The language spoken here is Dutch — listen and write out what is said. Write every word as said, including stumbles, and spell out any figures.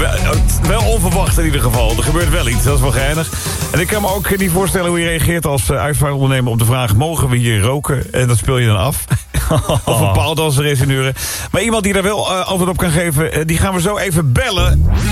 wel, wel onverwacht in ieder geval. Er gebeurt wel iets, dat is wel geinig. En ik kan me ook niet voorstellen hoe je reageert als uh, uitvaartondernemer op de vraag... mogen we hier roken? En dat speel je dan af. Of een paaldanser is in uren. Maar iemand die daar wel uh, antwoord op kan geven, uh, die gaan we zo even bellen.